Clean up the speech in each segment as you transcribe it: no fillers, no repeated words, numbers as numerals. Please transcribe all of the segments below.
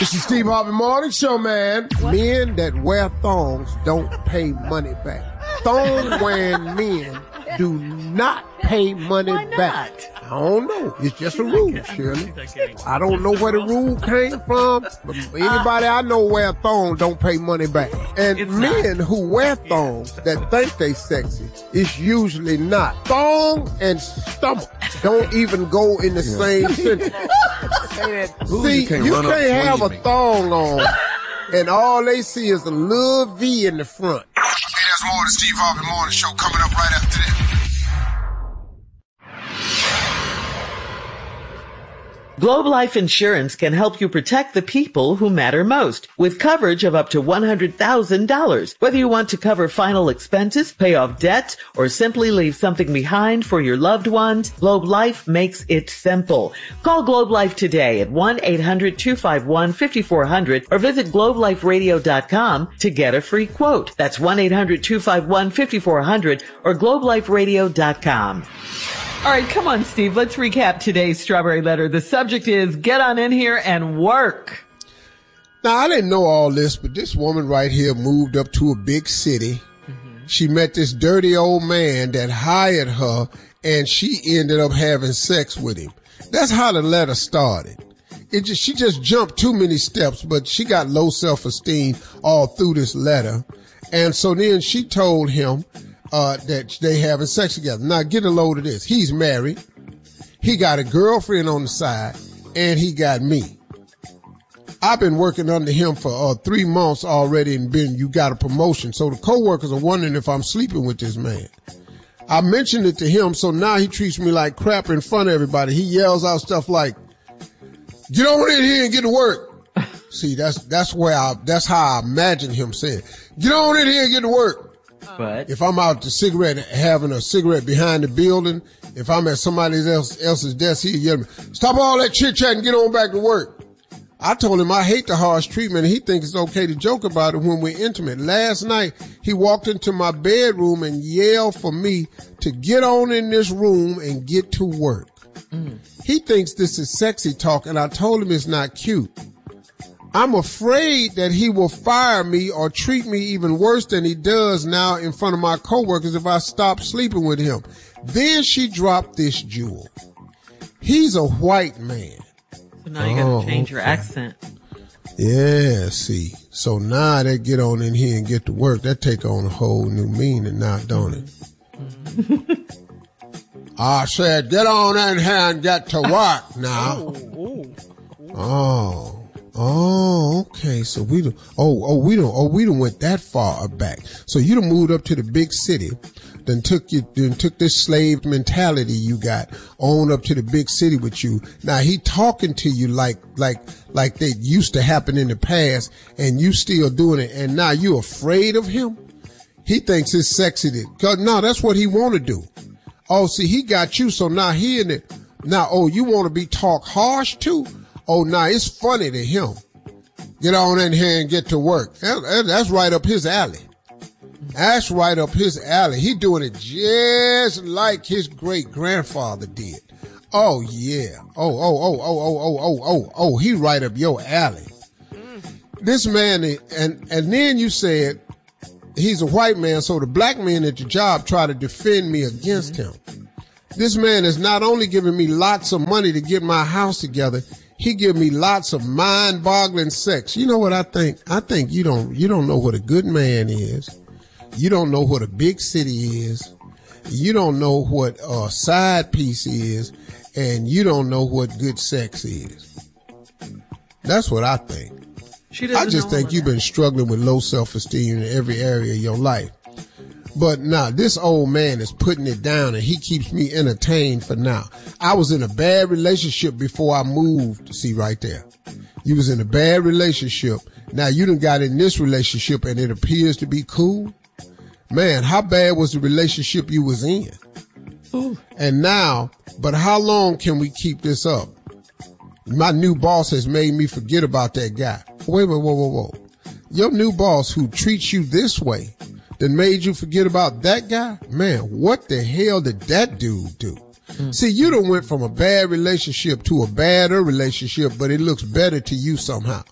This is Steve Harvey Morning Show, man. What? Men that wear thongs don't pay money back. Thong-wearing men do not pay money back. I don't know. It's just a rule, Shirley. I don't know where the rule came from, but anybody I know wear thongs don't pay money back. And men who wear thongs that think they sexy, it's usually not. Thong and stomach don't even go in the same sentence. See, you can't have a thong on and all they see is a little V in the front. Hey, there's more of the Steve Harvey Morning Show coming up right after this. Globe Life Insurance can help you protect the people who matter most with coverage of up to $100,000. Whether you want to cover final expenses, pay off debt, or simply leave something behind for your loved ones, Globe Life makes it simple. Call Globe Life today at 1-800-251-5400 or visit globeliferadio.com to get a free quote. That's 1-800-251-5400 or globeliferadio.com. All right, come on, Steve. Let's recap today's Strawberry Letter. The subject is get on in here and work. Now, I didn't know all this, but this woman right here moved up to a big city. Mm-hmm. She met this dirty old man that hired her, and she ended up having sex with him. That's how the letter started. She just jumped too many steps, but she got low self-esteem all through this letter. And so then she told him that they having sex together. Now get a load of this. He's married. He got a girlfriend on the side, and he got me. I've been working under him for 3 months already, and you got a promotion. So the coworkers are wondering if I'm sleeping with this man. I mentioned it to him, so now he treats me like crap in front of everybody. He yells out stuff like, "Get over in here and get to work." See, that's how I imagine him saying, "Get on in here and get to work." But if I'm out having a cigarette behind the building, if I'm at somebody else's desk, he'll yell at me, "Stop all that chit chat and get on back to work." I told him I hate the harsh treatment, and he thinks it's okay to joke about it when we're intimate. Last night, he walked into my bedroom and yelled for me to get on in this room and get to work. He thinks this is sexy talk, and I told him it's not cute. I'm afraid that he will fire me or treat me even worse than he does now in front of my coworkers if I stop sleeping with him. Then she dropped this jewel. He's a white man. So now you gotta change your accent. Yeah, see. So now they get on in here and get to work. That take on a whole new meaning now, don't it? I said, get on in here and get to work now. Oh, okay. So we done went that far back. So you done moved up to the big city, then took this slave mentality you got on up to the big city with you. Now he talking to you like they used to happen in the past, and you still doing it, and now you afraid of him? He thinks it's sexy no, that's what he want to do. Oh, see, he got you, so now he in it. Now, you want to be talk harsh too? Oh, nah, it's funny to him. Get on in here and get to work. That's right up his alley. That's right up his alley. He doing it just like his great grandfather did. Oh, yeah. Oh, he right up your alley. This man, and then you said he's a white man, so the black men at your job try to defend me against him. This man is not only giving me lots of money to get my house together, he give me lots of mind-boggling sex. You know what I think? I think you don't know what a good man is. You don't know what a big city is. You don't know what a side piece is, and you don't know what good sex is. That's what I think. I just think you've been struggling with low self-esteem in every area of your life. But now this old man is putting it down, and he keeps me entertained for now. I was in a bad relationship before I moved. See right there. You was in a bad relationship. Now you done got in this relationship and it appears to be cool. Man, how bad was the relationship you was in? Ooh. And now, but how long can we keep this up? My new boss has made me forget about that guy. Wait, whoa. Your new boss who treats you this way that made you forget about that guy? Man, what the hell did that dude do? See, you done went from a bad relationship to a badder relationship, but it looks better to you somehow.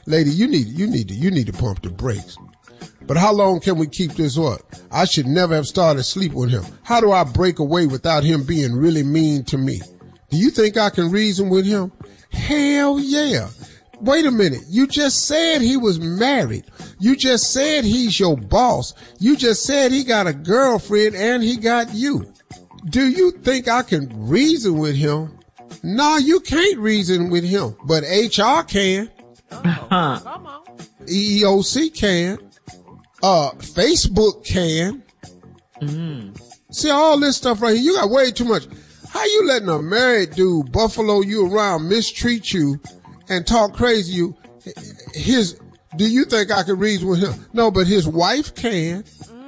Lady, you need to pump the brakes. But how long can we keep this up? I should never have started sleeping with him. How do I break away without him being really mean to me? Do you think I can reason with him? Hell yeah. Wait a minute. You just said he was married. You just said he's your boss. You just said he got a girlfriend and he got you. Do you think I can reason with him? No, you can't reason with him. But HR can. Come on. EEOC can. Facebook can. See all this stuff right here. You got way too much. How you letting a married dude buffalo you around, mistreat you, and talk crazy you? Do you think I can reason with him? No, but his wife can.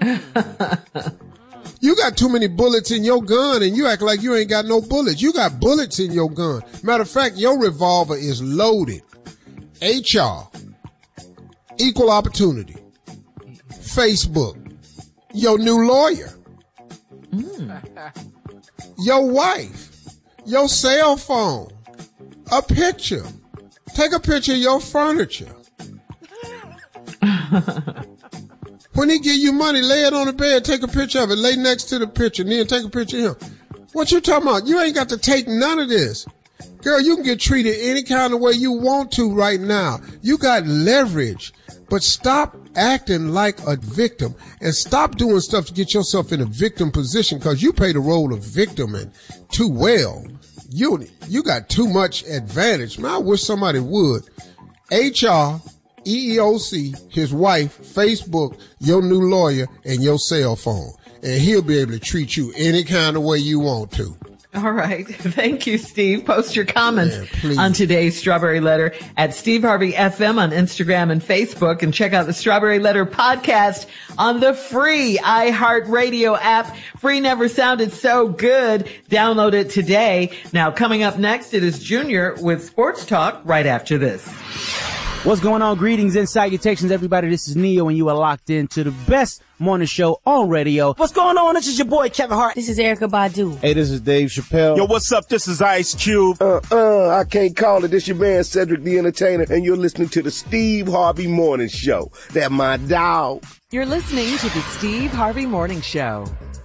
You got too many bullets in your gun and you act like you ain't got no bullets. You got bullets in your gun. Matter of fact, your revolver is loaded. HR, equal opportunity, Facebook, your new lawyer, your wife, your cell phone, a picture. Take a picture of your furniture. When he give you money, lay it on the bed, take a picture of it, lay next to the picture, and then take a picture of him. What you talking about? You ain't got to take none of this. Girl, you can get treated any kind of way you want to right now. You got leverage. But stop acting like a victim and stop doing stuff to get yourself in a victim position because you play the role of victim and too well. You got too much advantage. Man, I wish somebody would. HR, EEOC, his wife, Facebook, your new lawyer, and your cell phone. And he'll be able to treat you any kind of way you want to. All right. Thank you, Steve. Post your comments on today's Strawberry Letter at Steve Harvey FM on Instagram and Facebook, and check out the Strawberry Letter podcast on the free iHeartRadio app. Free never sounded so good. Download it today. Now, coming up next, it is Junior with Sports Talk right after this. What's going on? Greetings and salutations, everybody. This is Neo, and you are locked into the best morning show on radio. What's going on? This is your boy, Kevin Hart. This is Erykah Badu. Hey, this is Dave Chappelle. Yo, what's up? This is Ice Cube. I can't call it. This your man, Cedric the Entertainer, and you're listening to the Steve Harvey Morning Show. That my dog. You're listening to the Steve Harvey Morning Show.